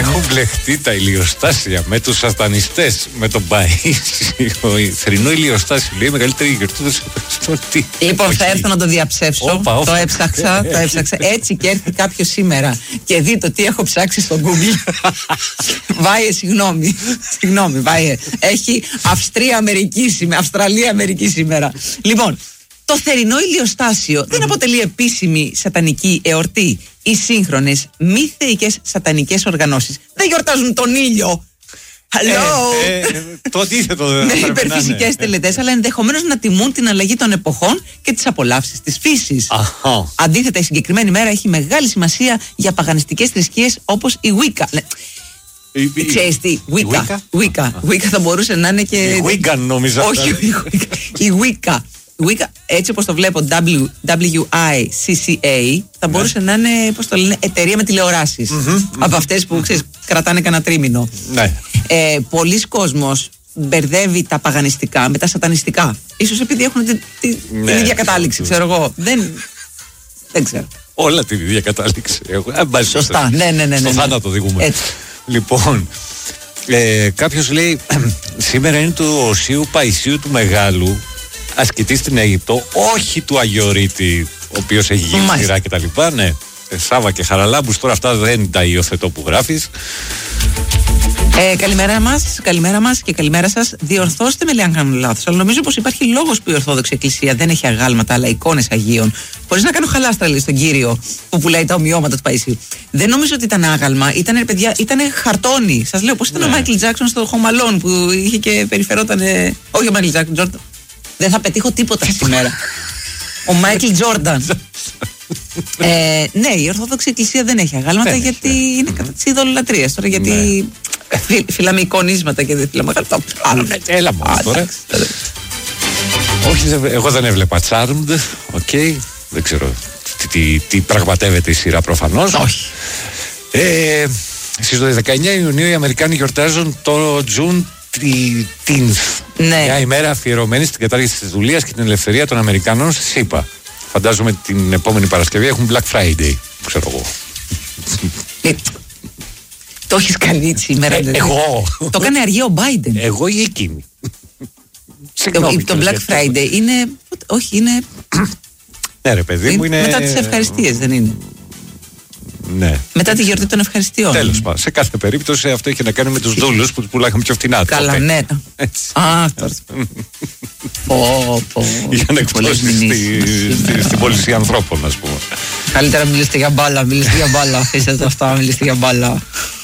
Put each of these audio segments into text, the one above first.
Έχουν μπλεχτεί τα ηλιοστάσια με τους σατανιστές, με τον Παΐσιο. Θρηνό ηλιοστάσιο, λέει, μεγαλύτερη γιορτή στο τι. Λοιπόν, θα έρθω να το διαψεύσω. Το έψαξα. Έτσι και έρθει κάποιο σήμερα και δει το τι έχω ψάξει στο Google. Βάιε, συγγνώμη, Βάιε. Έχει Αυστραλία-Αμερική σήμερα. Λοιπόν, το θερινό ηλιοστάσιο δεν αποτελεί επίσημη σατανική εορτή. Οι σύγχρονες μη θεϊκές σατανικές οργανώσεις δεν γιορτάζουν τον ήλιο. Το αντίθετο δεν με υπερφυσικές τελετές, αλλά ενδεχομένως να τιμούν την αλλαγή των εποχών και τις απολαύσεις της φύσης. Αντίθετα, η συγκεκριμένη μέρα έχει μεγάλη σημασία για παγανιστικές θρησκείες όπως η Wicca. Ξέρεις τι, Wicca θα μπορούσε να είναι και... Η Wicca νόμιζα. Όχι, η Wicca. Wicca, έτσι όπως το βλέπω, WICCA, θα μπορούσε να είναι, πώς το λένε, εταιρεία με τηλεοράσεις. Από αυτές που, ξέρεις, κρατάνε κανένα τρίμηνο. Ναι. Πολλοί κόσμος μπερδεύει τα παγανιστικά με τα σατανιστικά. Ίσως επειδή έχουν την ίδια κατάληξη, ξέρω εγώ. Δεν ξέρω. Όλα την ίδια κατάληξη. Σωστά, ναι. Στο θάνατο οδηγούμε. Λοιπόν, κάποιος λέει, σήμερα είναι του Οσίου Παϊσίου του Μεγάλου, ασκητή στην Αίγυπτο, όχι του Αγιορείτη, ο οποίος έχει γίνει σειρά και τα λοιπά. Ναι, Σάβα και Χαραλάμπους, τώρα αυτά δεν τα υιοθετώ που γράφεις. Καλημέρα μας και καλημέρα σας. Διορθώστε με, λέει, αν κάνω λάθος, αλλά νομίζω πως υπάρχει λόγος που η Ορθόδοξη Εκκλησία δεν έχει αγάλματα αλλά εικόνες Αγίων. Χωρίς να κάνω χαλάστρα, λέει, στον κύριο που πουλάει τα ομοιώματα του Παϊσίου. Δεν νομίζω ότι ήταν άγαλμα, ήταν χαρτόνι. Σας λέω πως ήταν ο Μάικλ Τζάκσον στο Home Alone που είχε και περιφερόταν. Όχι ο Μάικλ Τζάκσον, Τζόρνταν. Δεν θα πετύχω τίποτα σήμερα. Ο Μάικλ Τζόρνταν. Ναι, η Ορθόδοξη Εκκλησία δεν έχει αγάλματα γιατί είναι κατά της ειδωλολατρίας. Τώρα γιατί φυλάμε εικονίσματα και δεν φυλάμε αγάλματα. Έλα μόνο τώρα. Όχι, εγώ δεν έβλεπα Charmed. Δεν ξέρω τι πραγματεύεται η σειρά προφανώς. Όχι. Στις 19 Ιουνίου οι Αμερικάνοι γιορτάζουν το Juneteenth. Μια ημέρα αφιερωμένη στην κατάργηση της δουλείας και την ελευθερία των Αμερικανών στη ΣΥΠΑ. Φαντάζομαι την επόμενη Παρασκευή έχουν Black Friday, ξέρω εγώ. Το έχεις κάνει έτσι ημέρα. Εγώ. Το έκανε αργία ο Biden. Εγώ ή εκείνη. Το Black Friday είναι... Όχι, είναι... Ναι, ρε παιδί μου, είναι... Μετά τις ευχαριστίες, δεν είναι? Ναι. Μετά τη γιορτή των ευχαριστειών. Τέλος πάντων. Σε κάθε περίπτωση αυτό έχει να κάνει με τους δούλους που τους πουλάγαμε πιο φτηνά. Καλά, ναι. Τώρα. Για να εκπλώσει στην πώληση ανθρώπων, ας πούμε. Καλύτερα μιλήστε για μπάλα. Αφήστε το αυτά, μιλήστε για μπάλα.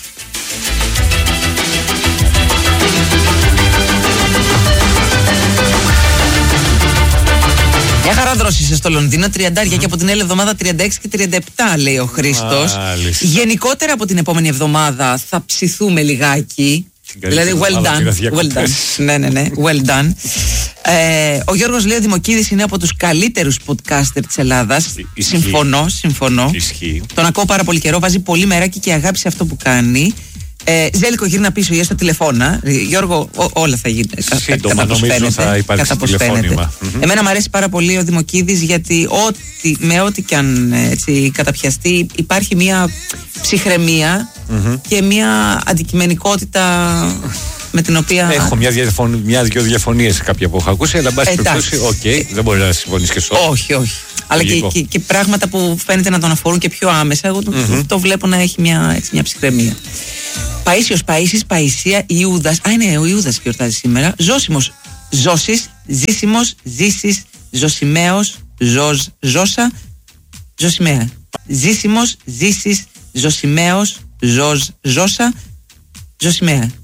Μια χαρά δρόσησε στο Λονδίνο, 30 και από την άλλη εβδομάδα 36 και 37, λέει ο Χρήστος. Γενικότερα από την επόμενη εβδομάδα θα ψηθούμε λιγάκι. Δηλαδή, well done. Ναι, well done. Ο Γιώργος λέει ο Δημοκίδης είναι από τους καλύτερους podcaster της Ελλάδας. Συμφωνώ. Ισχύει. Τον ακούω πάρα πολύ καιρό, βάζει πολύ μεράκι και αγάπη σε αυτό που κάνει. Ζέλικο, γύρνα πίσω ή στο τηλεφώνα. Γιώργο, όλα θα γίνουν. Σύντομα νομίζω θα υπάρξει τηλεφώνημα. Εμένα μου αρέσει πάρα πολύ ο Δημοκίδης γιατί με ό,τι κι αν καταπιαστεί υπάρχει μια ψυχραιμία και μια αντικειμενικότητα με την οποία... Έχω μια-δυο διαφωνίες σε κάποια που έχω ακούσει, αλλά εν πάση περιπτώσει, δεν μπορεί να συμφωνήσει και σωστά. Όχι. Αλλά και πράγματα που φαίνεται να τον αφορούν και πιο άμεσα, εγώ το βλέπω να έχει μια ψυχραιμία. Παΐσιος, Παΐσης, Παΐσια, Ιούδας. Είναι ο Ιούδας που γιορτάζει σήμερα. Ζώσιμος, Ζώσης, Ζήσιμος, Ζήσης, Ζωσιμαίος, Ζώσα, Ζωσιμαία. Ζήσιμος, Ζήσης, Ζωσιμαίος, Ζώσα, Ζωσιμαία.